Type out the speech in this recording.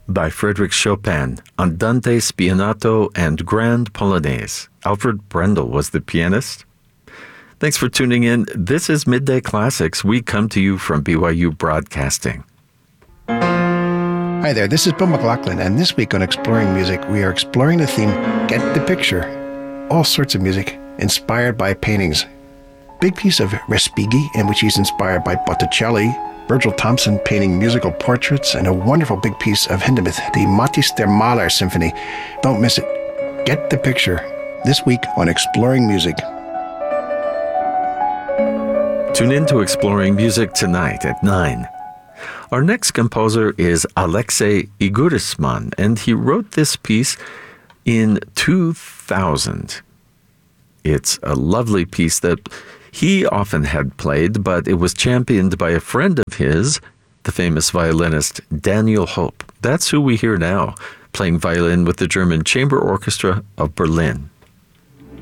by Frédéric Chopin, Andante Spianato, and Grand Polonaise. Alfred Brendel was the pianist. Thanks for tuning in. This is Midday Classics. We come to you from BYU Broadcasting. Hi there, this is Bill McLaughlin, and this week on Exploring Music, we are exploring the theme, Get the Picture. All sorts of music inspired by paintings. Big piece of Respighi, in which he's inspired by Botticelli, Virgil Thomson painting musical portraits, and a wonderful big piece of Hindemith, the Matthäus der Maler Symphony. Don't miss it. Get the Picture. This week on Exploring Music. Tune in to Exploring Music tonight at 9. Our next composer is Alexei Igurisman, and he wrote this piece in 2000. It's a lovely piece that he often had played, but it was championed by a friend of his, the famous violinist Daniel Hope. That's who we hear now, playing violin with the German Chamber Orchestra of Berlin.